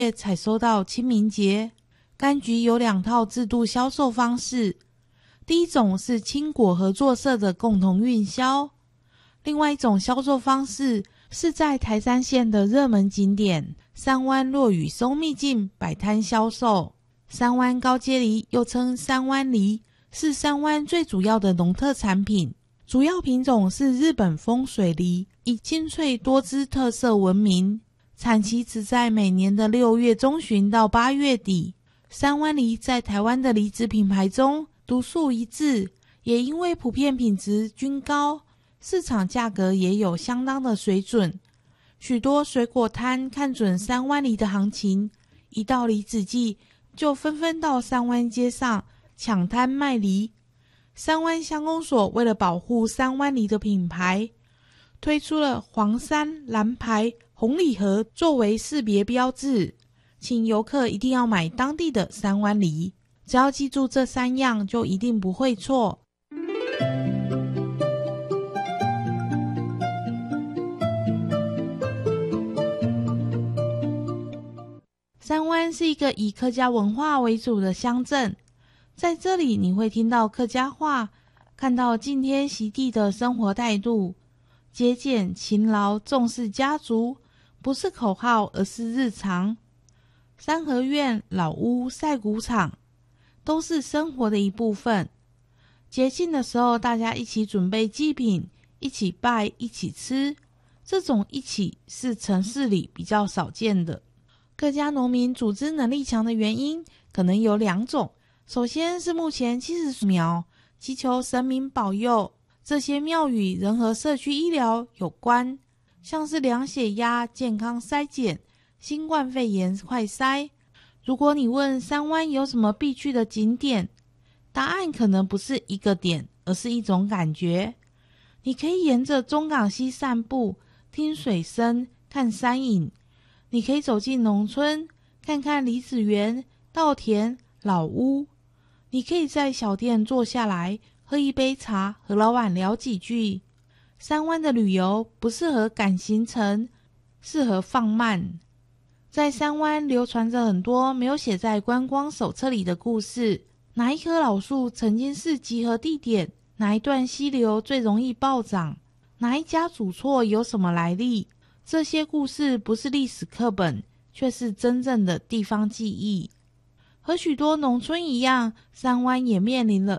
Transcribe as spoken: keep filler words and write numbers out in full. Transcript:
月才收到清明节。柑橘有两套制度销售方式，第一种是青果合作社的共同运销，另外一种销售方式是在台三线的热门景点三湾落羽松秘境摆摊销售。三湾高阶梨又称三湾梨，是三湾最主要的农特产品，主要品种是日本风水梨，以清脆多汁特色闻名，产期只在每年的六月中旬到八月底。三湾梨在台湾的梨子品牌中独树一帜，也因为普遍品质均高，市场价格也有相当的水准。许多水果摊看准三湾梨的行情，一到梨子季就纷纷到三湾街上抢摊卖梨。三湾乡公所为了保护三湾梨的品牌，推出了黄山、蓝牌、红礼盒作为识别标志，请游客一定要买当地的三湾梨，只要记住这三样就一定不会错。三湾是一个以客家文化为主的乡镇，在这里你会听到客家话，看到敬天惜地的生活态度，节俭勤劳重视家族，不是口号而是日常。三合院、老屋、晒谷场都是生活的一部分。节庆的时候大家一起准备祭品，一起拜，一起吃，这种一起是城市里比较少见的。客家农民组织能力强的原因可能有两种，首先是目前七十苗祈求神明保佑，这些庙宇仍和社区医疗有关，像是量血压、健康筛检、新冠肺炎快筛。如果你问三湾有什么必去的景点，答案可能不是一个点，而是一种感觉。你可以沿着中港溪散步，听水声，看山影。你可以走进农村，看看梨子园、稻田、老屋。你可以在小店坐下来，喝一杯茶，和老板聊几句。三湾的旅游不适合赶行程，适合放慢。在三湾流传着很多没有写在观光手册里的故事，哪一棵老树曾经是集合地点，哪一段溪流最容易暴涨，哪一家主厝有什么来历，这些故事不是历史课本，却是真正的地方记忆。和许多农村一样，三湾也面临了